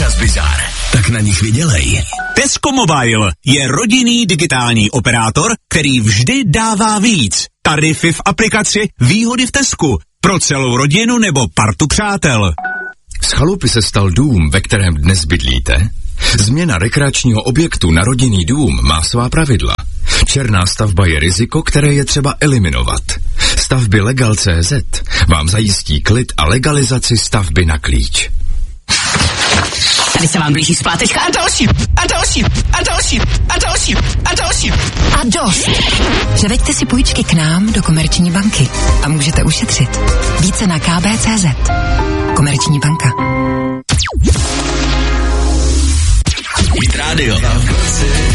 Čas bizár. Tak na nich vydělej. Tesco Mobile je rodinný digitální operátor, který vždy dává víc. Tarify v aplikaci, výhody v Tescu. Pro celou rodinu nebo partu přátel. Z chalupy se stal dům, ve kterém dnes bydlíte? Změna rekreačního objektu na rodinný dům má svá pravidla. Černá stavba je riziko, které je třeba eliminovat. Stavby Legal.cz vám zajistí klid a legalizaci stavby na klíč. Tady se vám blíží splátečka a další, a další, a další, a další, a další. A dost. Převeďte si půjčky k nám do Komerční banky a můžete ušetřit. Více na kb.cz. Komerční banka. Hit Radio.